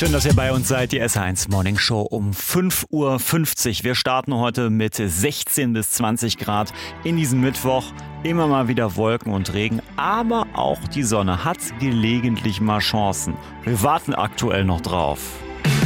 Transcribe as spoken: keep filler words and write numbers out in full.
Schön, dass ihr bei uns seid. Die S eins Morning Show um fünf Uhr fünfzig. Wir starten heute mit sechzehn bis zwanzig Grad in diesem Mittwoch. Immer mal wieder Wolken und Regen, aber auch die Sonne hat gelegentlich mal Chancen. Wir warten aktuell noch drauf.